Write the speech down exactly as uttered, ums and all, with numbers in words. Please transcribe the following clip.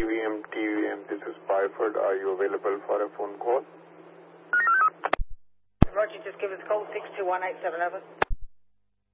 V M, T V M, this is Byford. Are you available for a phone call? Roger, just give us a call, six two one eight seven over.